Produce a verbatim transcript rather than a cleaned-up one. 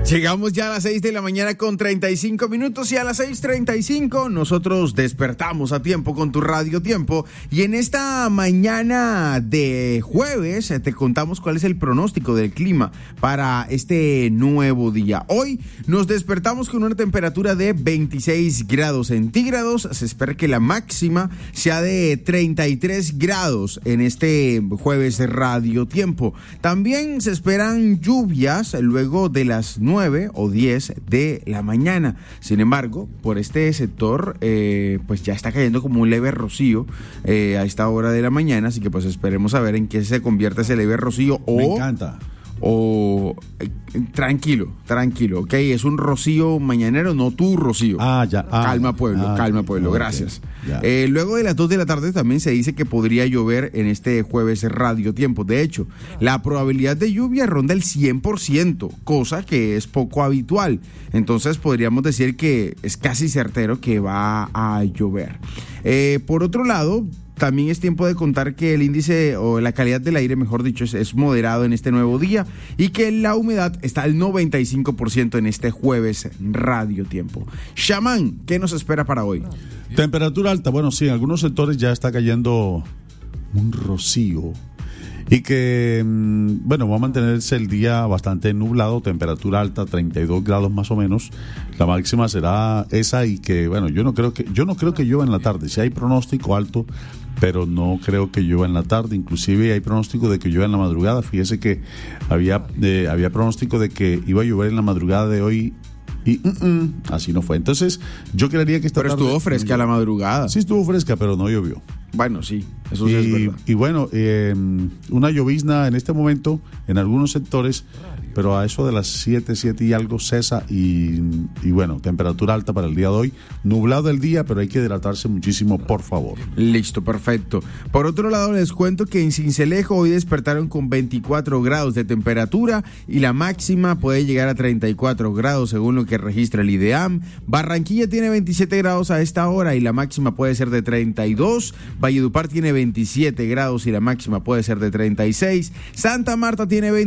Llegamos ya a las seis de la mañana con treinta y cinco minutos y a las seis treinta y cinco nosotros despertamos a tiempo con tu Radio Tiempo y en esta mañana de jueves te contamos cuál es el pronóstico del clima para este nuevo día. Hoy nos despertamos con una temperatura de veintiséis grados centígrados, se espera que la máxima sea de treinta y tres grados en este jueves de Radio Tiempo. También se esperan lluvias luego de las nueve o diez de la mañana. Sin embargo, por este sector eh, pues ya está cayendo como un leve rocío eh, a esta hora de la mañana, así que pues esperemos a ver en qué se convierte ese leve rocío. O, Me encanta. O eh, tranquilo, tranquilo, ok, es un rocío mañanero, no tu rocío. Ah, ya. Ah, calma pueblo, ah, calma pueblo, okay, gracias. Okay, eh, luego de las dos de la tarde también se dice que podría llover en este jueves Radio Tiempo. De hecho, la probabilidad de lluvia ronda el cien por ciento, cosa que es poco habitual. Entonces podríamos decir que es casi certero que va a llover. Eh, por otro lado, también es tiempo de contar que el índice o la calidad del aire, mejor dicho, es, es moderado en este nuevo día y que la humedad está al noventa y cinco por ciento en este jueves Radio Tiempo. Shaman, ¿qué nos espera para hoy? Temperatura alta, bueno, sí, en algunos sectores ya está cayendo un rocío y que, bueno, va a mantenerse el día bastante nublado, temperatura alta, treinta y dos grados más o menos. La máxima será esa y que, bueno, yo no creo que yo no creo que llueva en la tarde. Si hay pronóstico alto, pero no creo que llueva en la tarde. Inclusive hay pronóstico de que llueva en la madrugada. Fíjese que había eh, había pronóstico de que iba a llover en la madrugada de hoy y uh, uh, así no fue. Entonces, yo creería que esta Pero tarde, estuvo fresca la madrugada. Sí, estuvo fresca, pero no llovió. Bueno, sí, eso y, sí es verdad. Y bueno, eh, una llovizna en este momento en algunos sectores, pero a eso de las siete, siete y algo cesa y, y bueno, temperatura alta para el día de hoy. Nublado el día, pero hay que hidratarse muchísimo, por favor. Listo, perfecto. Por otro lado, les cuento que en Sincelejo hoy despertaron con veinticuatro grados de temperatura y la máxima puede llegar a treinta y cuatro grados según lo que registra el IDEAM. Barranquilla tiene veintisiete grados a esta hora y la máxima puede ser de treinta y dos. Valledupar tiene veintisiete grados y la máxima puede ser de treinta y seis. Santa Marta tiene veinte